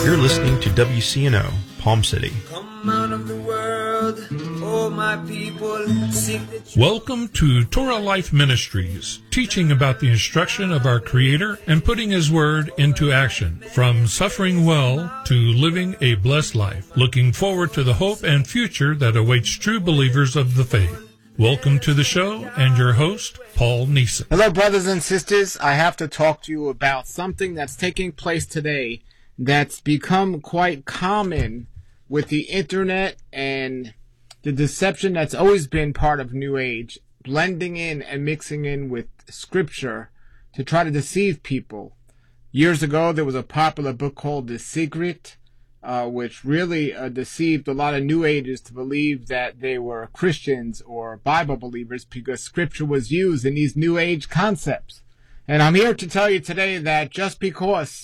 You're listening to WCNO, Palm City. Come out of the world, oh my people, seek the truth. Welcome to Torah Life Ministries, teaching about the instruction of our Creator and putting His Word into action, from suffering well to living a blessed life, looking forward to the hope and future that awaits true believers of the faith. Welcome to the show, and your host, Paul Neeson. Hello, brothers and sisters. I have to talk to you about something that's taking place today that's become quite common with the internet and the deception that's always been part of New Age, blending in and mixing in with Scripture to try to deceive people. Years ago, there was a popular book called The Secret, which really deceived a lot of New Agers to believe that they were Christians or Bible believers because Scripture was used in these New Age concepts. And I'm here to tell you today that just because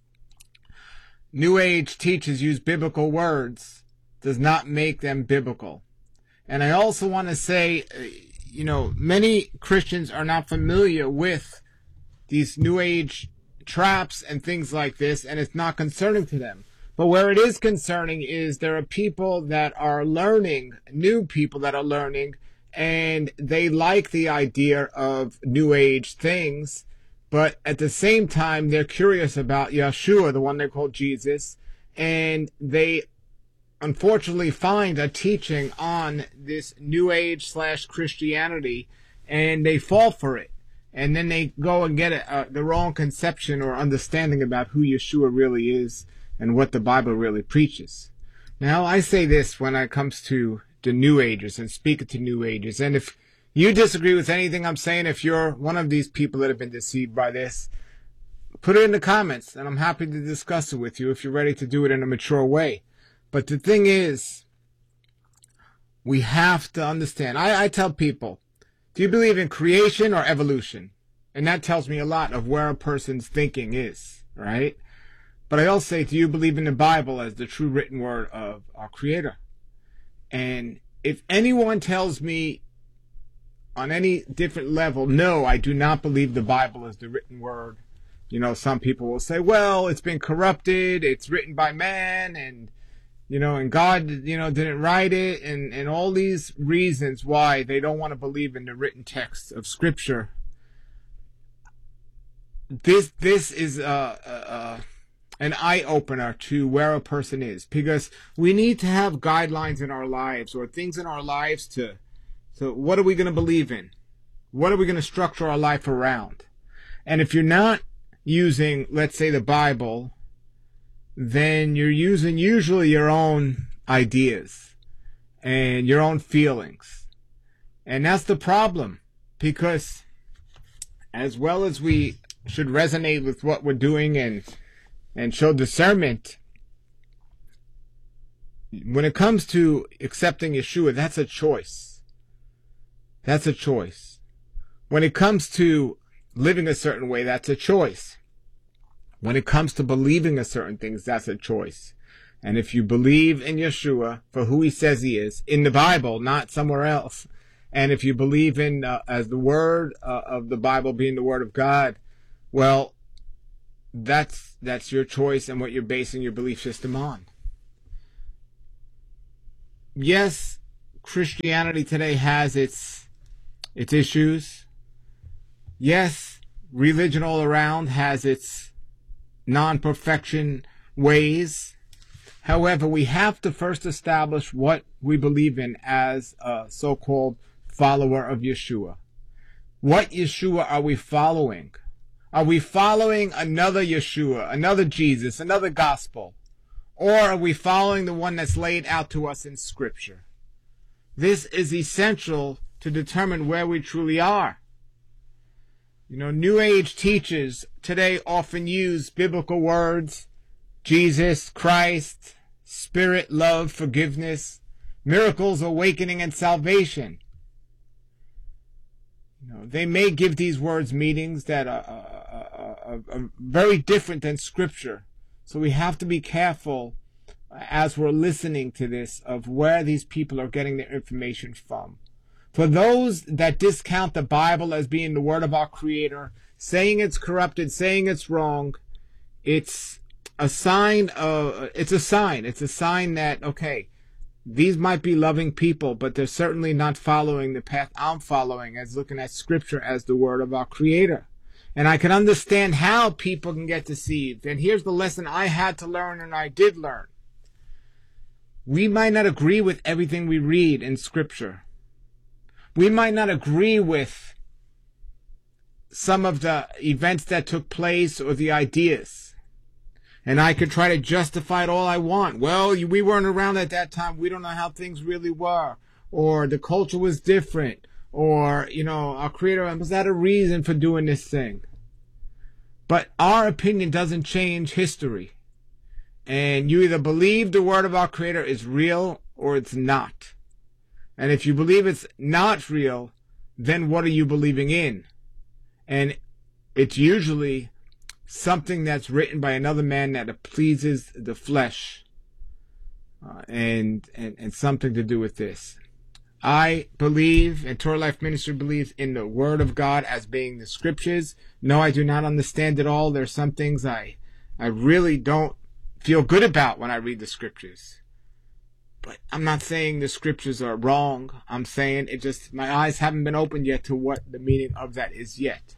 New Age teachers use biblical words does not make them biblical. And I also want to say, many Christians are not familiar with these New Age traps and things like this, and it's not concerning to them. But where it is concerning is there are people that are learning, new people that are learning, and they like the idea of New Age things, but at the same time, they're curious about Yeshua, the one they call Jesus, and they unfortunately find a teaching on this New Age / Christianity, and they fall for it. And then they go and get the wrong conception or understanding about who Yeshua really is and what the Bible really preaches. Now, I say this when it comes to the New Agers and speaking to New Agers, and if you disagree with anything I'm saying, if you're one of these people that have been deceived by this, put it in the comments, and I'm happy to discuss it with you if you're ready to do it in a mature way. But the thing is, we have to understand. I tell people, do you believe in creation or evolution? And that tells me a lot of where a person's thinking is, right? But I also say, do you believe in the Bible as the true written word of our Creator? And if anyone tells me on any different level, no, I do not believe the Bible is the written word. Some people will say, well, it's been corrupted, it's written by man, and, and God, didn't write it, and all these reasons why they don't want to believe in the written text of Scripture. This is an eye-opener to where a person is, because we need to have guidelines in our lives or things in our lives so what are we going to believe in? What are we going to structure our life around? And if you're not using, let's say, the Bible, then you're using usually your own ideas and your own feelings. And that's the problem, because as well as we should resonate with what we're doing and show discernment, when it comes to accepting Yeshua, that's a choice. That's a choice. When it comes to living a certain way, that's a choice. When it comes to believing a certain things, that's a choice. And if you believe in Yeshua for who He says He is, in the Bible, not somewhere else, and if you believe in as the word of the Bible being the Word of God, well, that's your choice and what you're basing your belief system on. Yes, Christianity today has its issues. Yes, religion all around has its non-perfection ways. However, we have to first establish what we believe in as a so-called follower of Yeshua. What Yeshua are we following? Are we following another Yeshua, another Jesus, another gospel? Or are we following the one that's laid out to us in Scripture? This is essential to determine where we truly are. New Age teachers today often use biblical words, Jesus, Christ, Spirit, love, forgiveness, miracles, awakening, and salvation. They may give these words meanings that are very different than Scripture. So we have to be careful as we're listening to this of where these people are getting their information from. For those that discount the Bible as being the word of our Creator, saying it's corrupted, saying it's wrong, it's a sign of, it's a sign. It's a sign that, okay, these might be loving people, but they're certainly not following the path I'm following, as looking at Scripture as the word of our Creator. And I can understand how people can get deceived. And here's the lesson I had to learn, and I did learn. We might not agree with everything we read in Scripture. We might not agree with some of the events that took place or the ideas. And I could try to justify it all I want. Well, we weren't around at that time. We don't know how things really were. Or the culture was different. Or, our Creator was that a reason for doing this thing. But our opinion doesn't change history. And you either believe the word of our Creator is real or it's not. And if you believe it's not real, then what are you believing in? And it's usually something that's written by another man that pleases the flesh, and something to do with this. I believe, and Torah Life Ministry believes, in the Word of God as being the Scriptures. No, I do not understand it all. There's some things I really don't feel good about when I read the Scriptures. But I'm not saying the Scriptures are wrong. I'm saying my eyes haven't been opened yet to what the meaning of that is yet.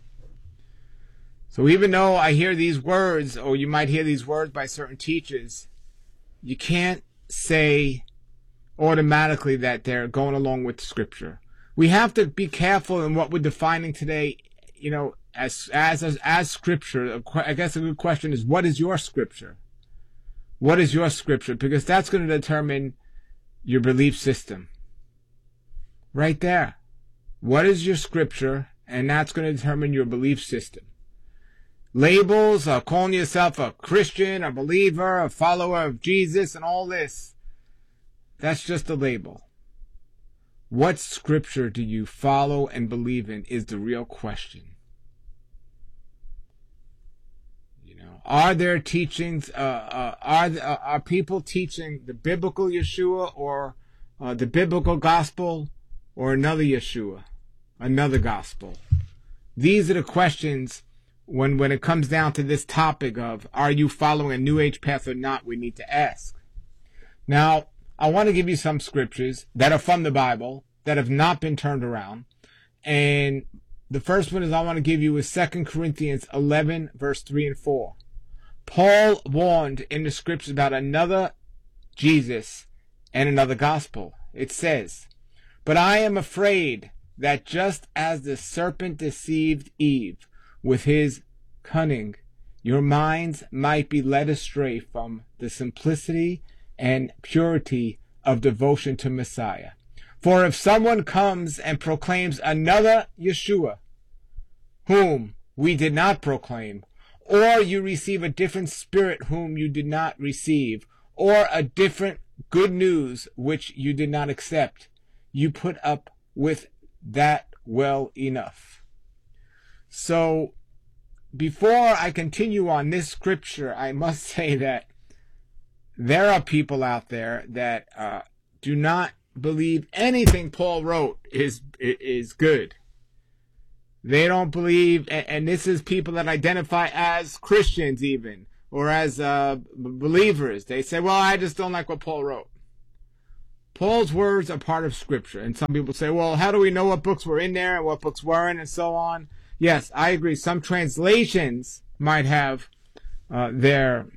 So even though I hear these words, or you might hear these words by certain teachers, you can't say automatically that they're going along with Scripture. We have to be careful in what we're defining today, as Scripture. I guess a good question is, what is your Scripture? What is your Scripture? Because that's going to determine your belief system. Right there. What is your Scripture? And that's going to determine your belief system. Labels, calling yourself a Christian, a believer, a follower of Jesus, and all this, that's just a label. What Scripture do you follow and believe in is the real question. Are there teachings, are people teaching the biblical Yeshua, or the biblical gospel, or another Yeshua, another gospel? These are the questions when it comes down to this topic of, are you following a New Age path or not, we need to ask. Now, I want to give you some scriptures that are from the Bible that have not been turned around. And the first one I want to give you is 2 Corinthians 11, verse 3 and 4. Paul warned in the scriptures about another Jesus and another gospel. It says, "But I am afraid that just as the serpent deceived Eve with his cunning, your minds might be led astray from the simplicity and purity of devotion to Messiah. For if someone comes and proclaims another Yeshua, whom we did not proclaim, or you receive a different spirit whom you did not receive, or a different good news which you did not accept, you put up with that well enough." So, before I continue on this scripture, I must say that there are people out there that do not believe anything Paul wrote is good. They don't believe, and this is people that identify as Christians even, or as believers. They say, well, I just don't like what Paul wrote. Paul's words are part of Scripture, and some people say, well, how do we know what books were in there and what books weren't, and so on? Yes, I agree. Some translations might have their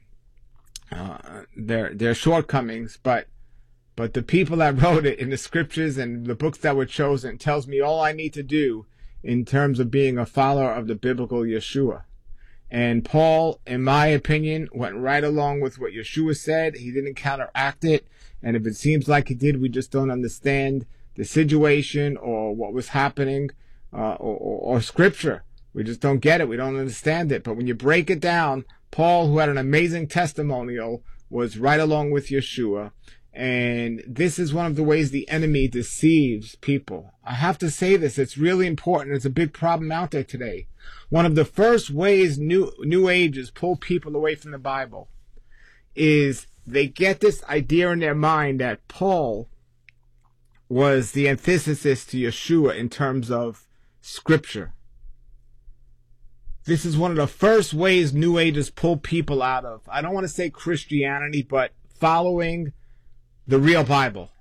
shortcomings, but the people that wrote it in the Scriptures and the books that were chosen tells me all I need to do in terms of being a follower of the biblical Yeshua. And Paul, in my opinion, went right along with what Yeshua said. He didn't counteract it. And if it seems like he did, we just don't understand the situation or what was happening, or Scripture. We just don't get it. We don't understand it. But when you break it down, Paul, who had an amazing testimonial, was right along with Yeshua. And this is one of the ways the enemy deceives people. I have to say this. It's really important. It's a big problem out there today. One of the first ways New Ages pull people away from the Bible is they get this idea in their mind that Paul was the antithesis to Yeshua in terms of Scripture. This is one of the first ways New Agers pull people out of, I don't want to say Christianity, but following the real Bible.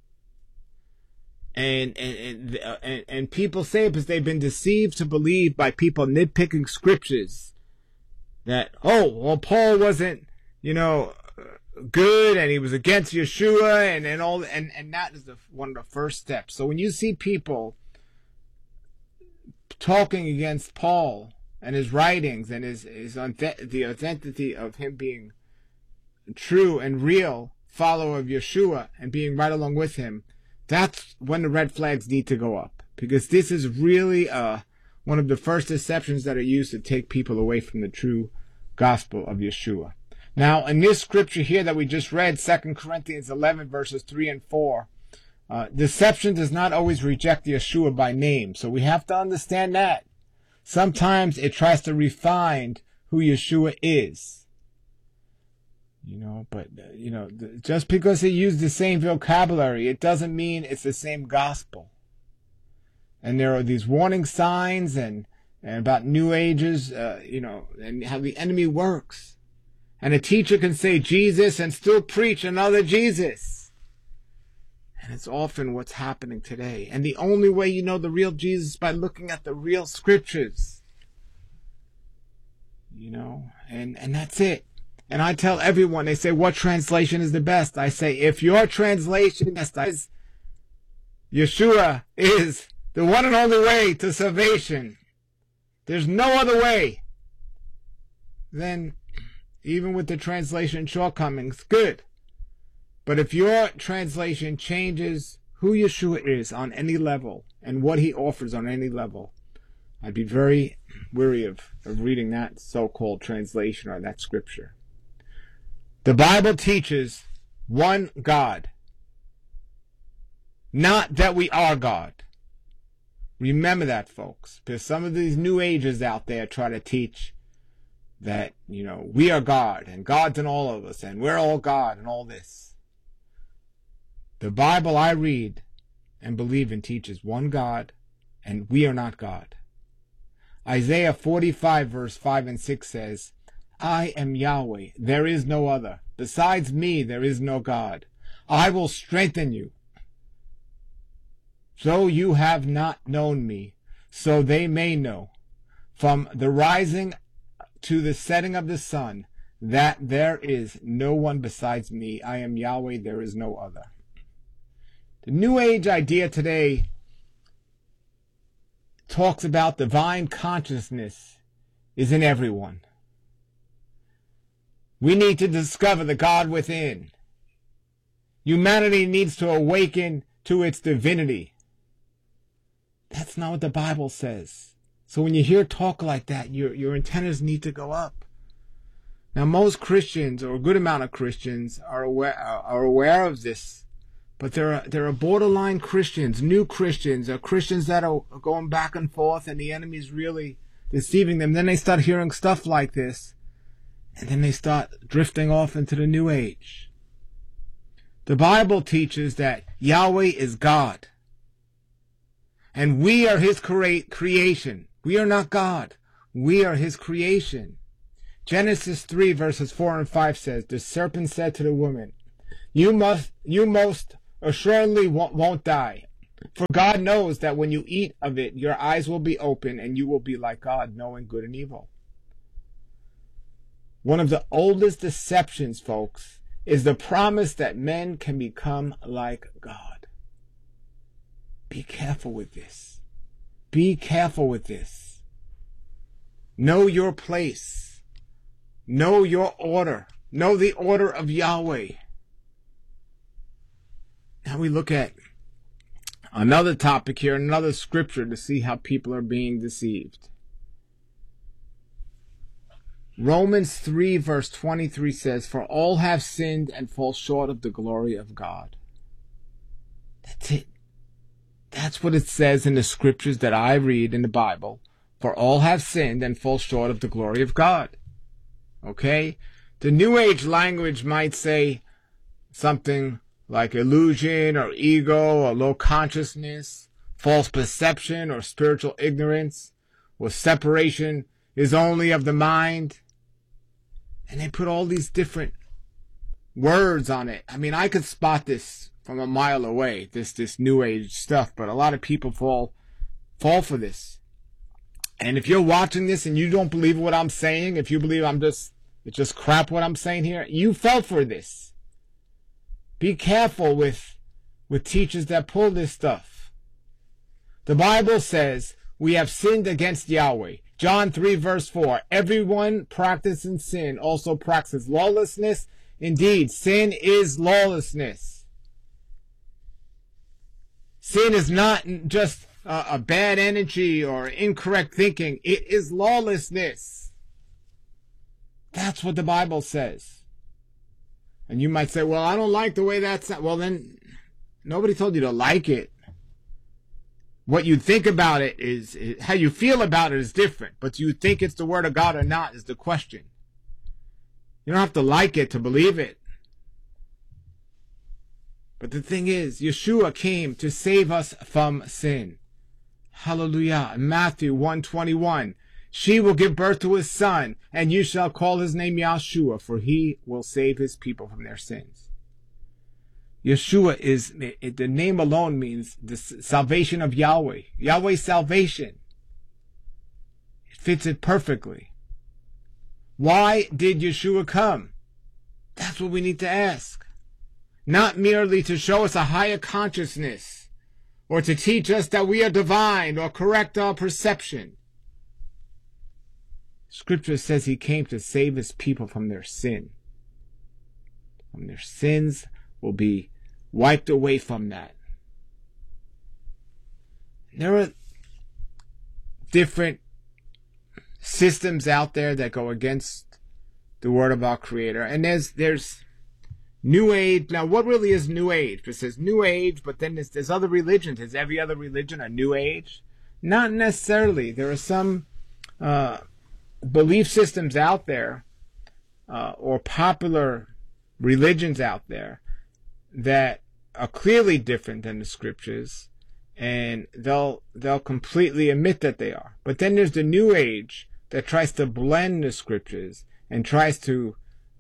And people say it because they've been deceived to believe by people nitpicking scriptures that, oh, well, Paul wasn't, good, and he was against Yeshua, and that is one of the first steps. So when you see people talking against Paul and his writings and the identity of him being true and real follower of Yeshua and being right along with him, that's when the red flags need to go up, because this is really one of the first deceptions that are used to take people away from the true gospel of Yeshua. Now, in this scripture here that we just read, 2 Corinthians 11, verses 3 and 4, deception does not always reject Yeshua by name, so we have to understand that. Sometimes it tries to refine who Yeshua is. Just because they use the same vocabulary, it doesn't mean it's the same gospel. And there are these warning signs and about New Ages, and how the enemy works. And a teacher can say Jesus and still preach another Jesus. And it's often what's happening today. And the only way you know the real Jesus is by looking at the real scriptures. And that's it. And I tell everyone, they say, what translation is the best? I say, if your translation is Yeshua is the one and only way to salvation, there's no other way, then even with the translation shortcomings, good. But if your translation changes who Yeshua is on any level and what he offers on any level, I'd be very weary of reading that so-called translation or that scripture. The Bible teaches one God, not that we are God. Remember that, folks, because some of these New Agers out there try to teach that, we are God, and God's in all of us, and we're all God, and all this. The Bible I read and believe in teaches one God, and we are not God. Isaiah 45, verse 5 and 6 says, I am Yahweh, there is no other. Besides me, there is no God. I will strengthen you. So you have not known me, so they may know, from the rising to the setting of the sun, that there is no one besides me. I am Yahweh, there is no other. The New Age idea today talks about divine consciousness is in everyone. We need to discover the God within. Humanity needs to awaken to its divinity. That's not what the Bible says. So when you hear talk like that, your antennas need to go up. Now, most Christians, or a good amount of Christians, are aware of this. But there are borderline Christians, new Christians, or Christians that are going back and forth, and the enemy's really deceiving them. Then they start hearing stuff like this. And then they start drifting off into the New Age. The Bible teaches that Yahweh is God. And we are his creation. We are not God. We are his creation. Genesis 3 verses 4 and 5 says, the serpent said to the woman, you most assuredly won't die. For God knows that when you eat of it, your eyes will be open and you will be like God, knowing good and evil. One of the oldest deceptions, folks, is the promise that men can become like God. Be careful with this. Be careful with this. Know your place. Know your order. Know the order of Yahweh. Now we look at another topic here, another scripture to see how people are being deceived. Romans 3 verse 23 says, for all have sinned and fall short of the glory of God. That's it. That's what it says in the scriptures that I read in the Bible. For all have sinned and fall short of the glory of God. Okay? The New Age language might say something like illusion or ego or low consciousness, false perception or spiritual ignorance, or separation, is only of the mind. And they put all these different words on it. I mean, I could spot this from a mile away, this new age stuff, but a lot of people fall for this. And if you're watching this and you don't believe what I'm saying, if you believe it's just crap what I'm saying here, you fell for this. Be careful with teachers that pull this stuff. The Bible says we have sinned against Yahweh. John 3 verse 4, everyone practicing sin also practices lawlessness. Indeed, sin is lawlessness. Sin is not just a bad energy or incorrect thinking. It is lawlessness. That's what the Bible says. And you might say, well, I don't like the way that's... Well, then, nobody told you to like it. What you think about it is how you feel about it is different. But do you think it's the Word of God or not is the question. You don't have to like it to believe it. But the thing is, Yeshua came to save us from sin. Hallelujah. In Matthew 1:21, she will give birth to a son, and you shall call his name Yahshua, for he will save his people from their sins. Yeshua is, the name alone means the salvation of Yahweh. Yahweh's salvation. It fits it perfectly. Why did Yeshua come? That's what we need to ask. Not merely to show us a higher consciousness, or to teach us that we are divine, or correct our perception. Scripture says he came to save his people from their sin. From their sins will be wiped away from that. There are different systems out there that go against the word of our Creator. And there's New Age. Now, what really is New Age? It says New Age, but then there's other religions. Is every other religion a New Age? Not necessarily. There are some belief systems out there, or popular religions out there, that are clearly different than the Scriptures, and they'll completely admit that they are. But then there's the New Age that tries to blend the Scriptures and tries to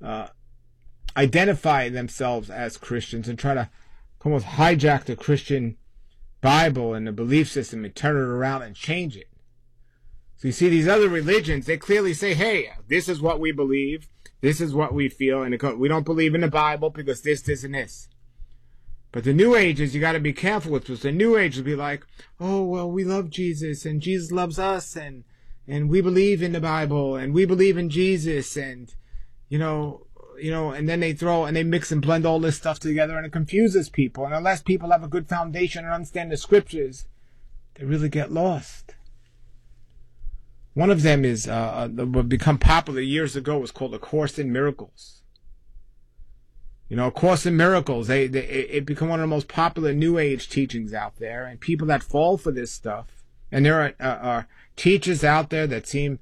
identify themselves as Christians and try to almost hijack the Christian Bible and the belief system and turn it around and change it. So you see, these other religions, they clearly say, hey, this is what we believe, this is what we feel, and we don't believe in the Bible because this, and this. But the New Ages, you got to be careful with this. The New Age will be like, oh, well, we love Jesus, and Jesus loves us, and we believe in the Bible, and we believe in Jesus, and, you know, and then they mix and blend all this stuff together, and it confuses people. And unless people have a good foundation and understand the Scriptures, they really get lost. One of them is, what become popular years ago, was called A Course in Miracles. You know, A Course in Miracles, it become one of the most popular New Age teachings out there, and people that fall for this stuff. And there are teachers out there that seem,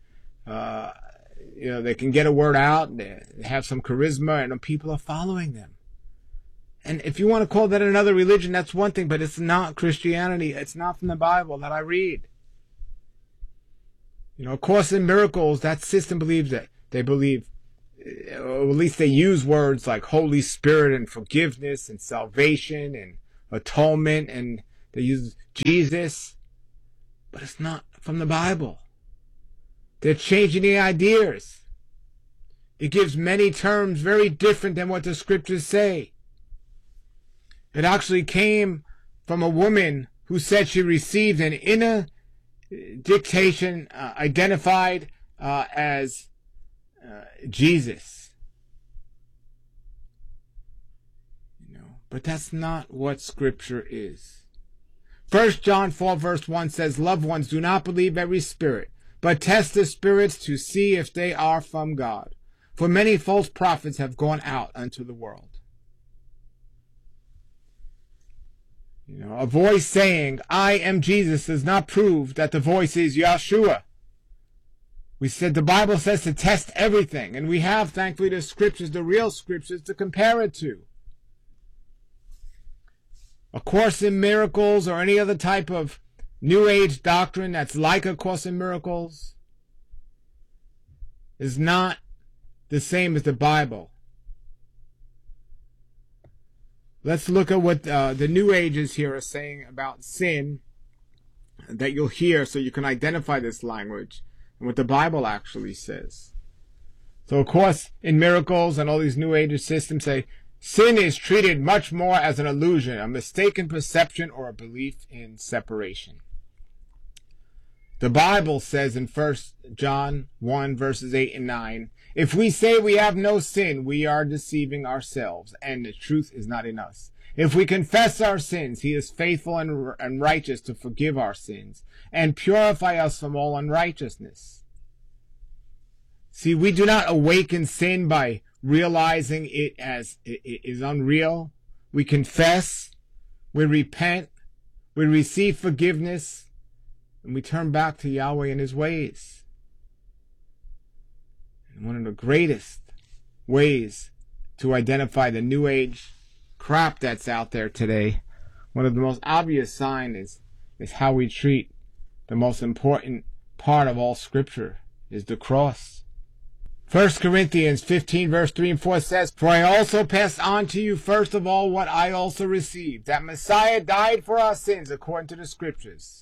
they can get a word out, they have some charisma, and people are following them. And if you want to call that another religion, that's one thing, but it's not Christianity. It's not from the Bible that I read. You know, A Course in Miracles, that system believes that they believe, or at least they use words like Holy Spirit and forgiveness and salvation and atonement, and they use Jesus, but it's not from the Bible. They're changing the ideas. It gives many terms very different than what the Scriptures say. It actually came from a woman who said she received an inner dictation identified as Jesus. But that's not what Scripture is. 1 John 4 verse 1 says, loved ones, do not believe every spirit, but test the spirits to see if they are from God. For many false prophets have gone out unto the world. A voice saying, I am Jesus, does not prove that the voice is Yahshua. We said the Bible says to test everything, and we have, thankfully, the Scriptures, the real Scriptures, to compare it to. A Course in Miracles or any other type of New Age doctrine that's like A Course in Miracles, is not the same as the Bible. Let's look at what the New Ages here are saying about sin that you'll hear so you can identify this language and what the Bible actually says. So, of course, in miracles and all these New Age systems say, sin is treated much more as an illusion, a mistaken perception, or a belief in separation. The Bible says in 1 John 1 verses 8 and 9, if we say we have no sin, we are deceiving ourselves, and the truth is not in us. If we confess our sins, he is faithful and righteous to forgive our sins and purify us from all unrighteousness. See, we do not awaken sin by realizing it as it is unreal. We confess, we repent, we receive forgiveness, and we turn back to Yahweh and his ways. And one of the greatest ways to identify the New Age crap that's out there today, one of the most obvious signs is how we treat the most important part of all Scripture, is the cross. 1 Corinthians 15 verse 3 and 4 says, for I also passed on to you first of all what I also received, that Messiah died for our sins according to the Scriptures.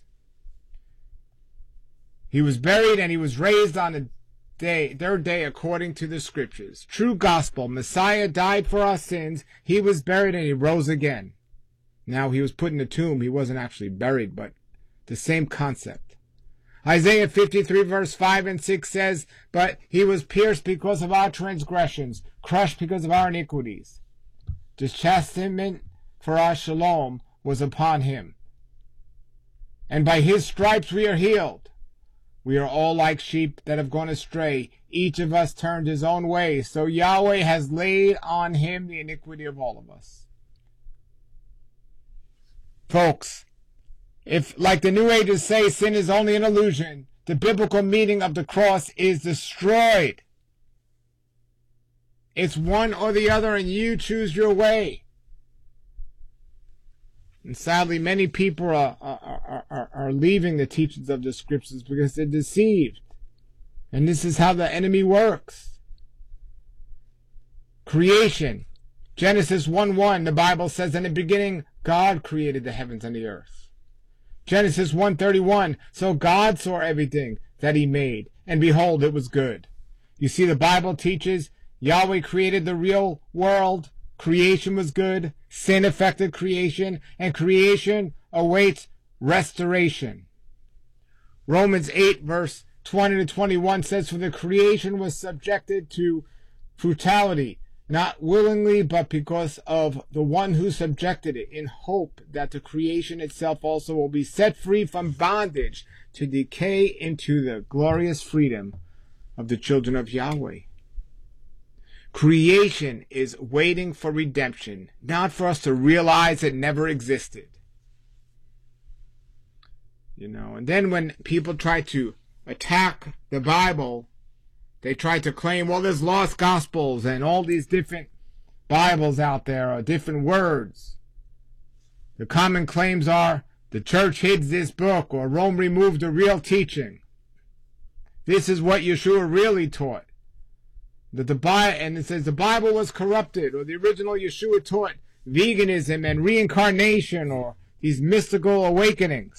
He was buried and he was raised on the third day according to the Scriptures. True gospel. Messiah died for our sins. He was buried and he rose again. Now he was put in a tomb. He wasn't actually buried, but the same concept. Isaiah 53 verse 5 and 6 says, but he was pierced because of our transgressions, crushed because of our iniquities. The chastisement for our shalom was upon him, and by his stripes we are healed. We are all like sheep that have gone astray. Each of us turned his own way. So Yahweh has laid on him the iniquity of all of us. Folks, if, like the New Ages say, sin is only an illusion, the biblical meaning of the cross is destroyed. It's one or the other, and you choose your way. And sadly, many people are leaving the teachings of the Scriptures because they're deceived. And this is how the enemy works. Creation. Genesis 1:1, the Bible says, in the beginning, God created the heavens and the earth. Genesis 1:31, so God saw everything that he made, and behold, it was good. You see, the Bible teaches Yahweh created the real world. Creation was good, sin affected creation, and creation awaits restoration. Romans 8 verse 20 to 21 says, for the creation was subjected to brutality, not willingly, but because of the one who subjected it, in hope that the creation itself also will be set free from bondage to decay into the glorious freedom of the children of Yahweh. Creation is waiting for redemption, not for us to realize it never existed. And then when people try to attack the Bible, they try to claim, well, there's lost gospels and all these different Bibles out there are different words. The common claims are, the church hid this book, or Rome removed the real teaching. This is what Yeshua really taught. And it says the Bible was corrupted, or the original Yeshua taught veganism and reincarnation, or these mystical awakenings.